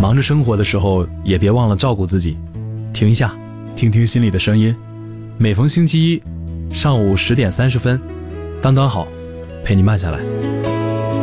忙着生活的时候，也别忘了照顾自己。停一下，听听心里的声音。每逢星期一上午10点30分，刚刚好，陪你慢下来。